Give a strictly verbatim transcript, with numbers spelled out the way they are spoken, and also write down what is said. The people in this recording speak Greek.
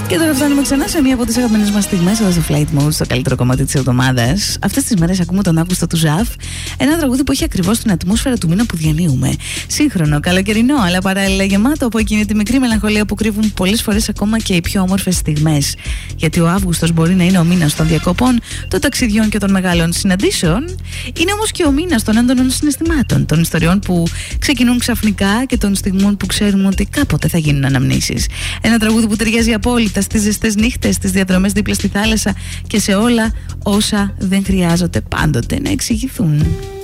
Και τώρα φτάνουμε ξανά σε μία από τις αγαπημένες μας στιγμές εδώ στο Flight Mode, στο καλύτερο κομμάτι της εβδομάδας. Αυτές τις μέρες ακούμε τον Αύγουστο του Ζαφ, ένα τραγούδι που έχει ακριβώς την ατμόσφαιρα του μήνα που διανύουμε. Σύγχρονο, καλοκαιρινό, αλλά παράλληλα γεμάτο από εκείνη τη μικρή μελαγχολία που κρύβουν πολλές φορές ακόμα και οι πιο όμορφες στιγμές. Γιατί ο Αύγουστος μπορεί να είναι ο μήνας των διακοπών, των ταξιδιών και των μεγάλων συναντήσεων. Είναι όμως και ο μήνας των έντονων συναισθημάτων, των ιστοριών που ξεκινούν ξαφνικά και των στιγμών που ξέρουμε ότι κάποτε θα γίνουν αναμνήσεις. Ένα τραγούδι που ταιριάζει απόλυτα στις ζεστές νύχτες, στις διαδρομές δίπλα στη θάλασσα και σε όλα όσα δεν χρειάζονται πάντοτε να εξηγηθούν.